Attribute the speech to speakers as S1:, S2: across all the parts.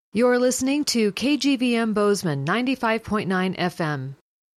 S1: You're listening to KGVM Bozeman 95.9 FM.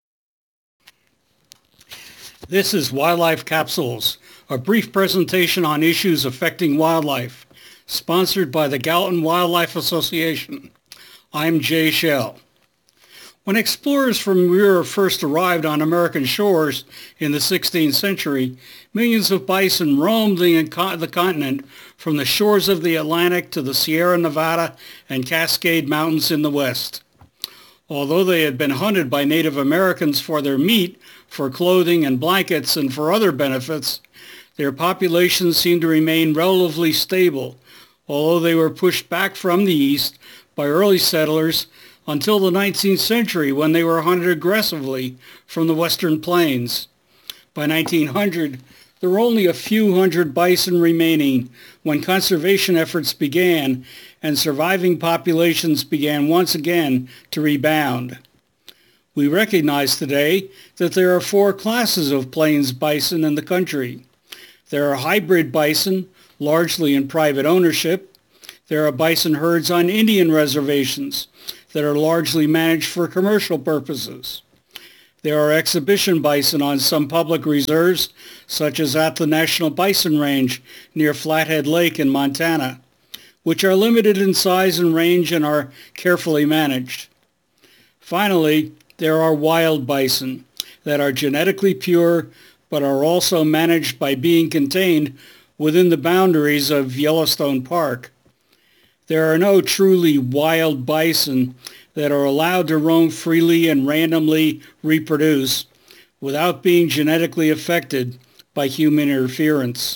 S2: This is Wildlife Capsules, a brief presentation on issues affecting wildlife, sponsored by the Gallatin Wildlife Association. I'm Jay Shell. When explorers from Europe first arrived on American shores in the 16th century, millions of bison roamed the continent from the shores of the Atlantic to the Sierra Nevada and Cascade Mountains in the west. Although they had been hunted by Native Americans for their meat, for clothing and blankets, and for other benefits, their populations seemed to remain relatively stable, although they were pushed back from the east by early settlers until the 19th century, when they were hunted aggressively from the western plains. By 1900, there were only a few hundred bison remaining when conservation efforts began and surviving populations began once again to rebound. We recognize today that there are four classes of plains bison in the country. There are hybrid bison, largely in private ownership. There are bison herds on Indian reservations that are largely managed for commercial purposes. There are exhibition bison on some public reserves, such as at the National Bison Range near Flathead Lake in Montana, which are limited in size and range and are carefully managed. Finally, there are wild bison that are genetically pure but are also managed by being contained within the boundaries of Yellowstone Park. There are no truly wild bison that are allowed to roam freely and randomly reproduce without being genetically affected by human interference.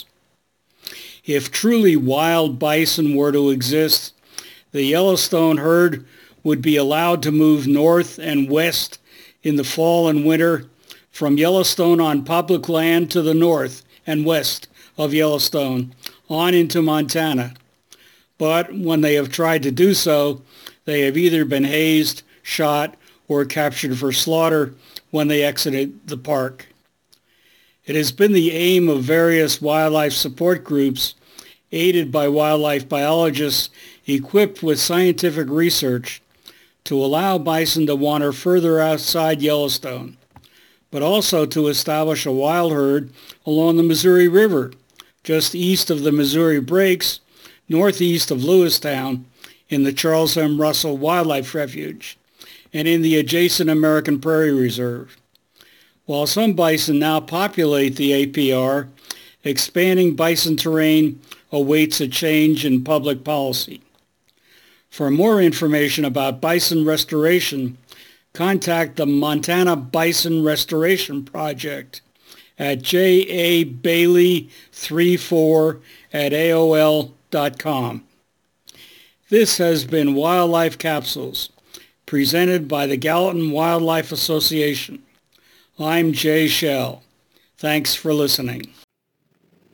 S2: If truly wild bison were to exist, the Yellowstone herd would be allowed to move north and west in the fall and winter from Yellowstone on public land to the north and west of Yellowstone on into Montana. But when they have tried to do so, they have either been hazed, shot, or captured for slaughter when they exited the park. It has been the aim of various wildlife support groups, aided by wildlife biologists equipped with scientific research, to allow bison to wander further outside Yellowstone, but also to establish a wild herd along the Missouri River, just east of the Missouri Breaks, northeast of Lewistown, in the Charles M. Russell Wildlife Refuge, and in the adjacent American Prairie Reserve. While some bison now populate the APR, expanding bison terrain awaits a change in public policy. For more information about bison restoration, contact the Montana Bison Restoration Project at jabailey34@aol.com. This has been Wildlife Capsules, presented by the Gallatin Wildlife Association. I'm Jay Shell. Thanks for listening.